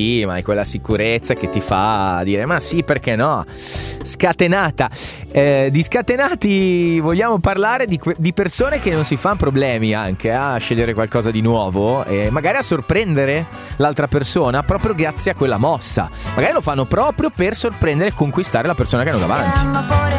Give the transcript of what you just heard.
sì, ma è quella sicurezza che ti fa dire ma sì, perché no? Scatenata. Di scatenati vogliamo parlare di persone che non si fanno problemi anche a scegliere qualcosa di nuovo e magari a sorprendere l'altra persona proprio grazie a quella mossa. Magari lo fanno proprio per sorprendere e conquistare la persona che hanno davanti.